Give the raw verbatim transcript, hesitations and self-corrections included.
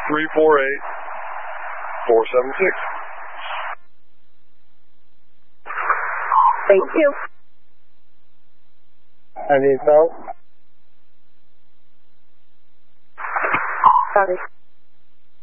three four eight, four seven six. Thank you. Anything else? Sorry.